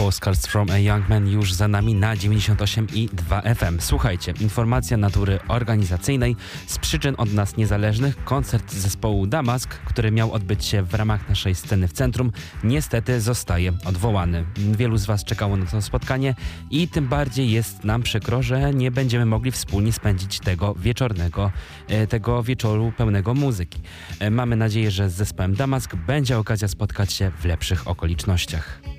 Postcards from a Young Man już za nami na 98,2 FM. Słuchajcie, informacja natury organizacyjnej. Z przyczyn od nas niezależnych koncert zespołu Damask, który miał odbyć się w ramach naszej sceny w centrum, niestety zostaje odwołany. Wielu z Was czekało na to spotkanie i tym bardziej jest nam przykro, że nie będziemy mogli wspólnie spędzić tego wieczoru pełnego muzyki. Mamy nadzieję, że z zespołem Damask będzie okazja spotkać się w lepszych okolicznościach.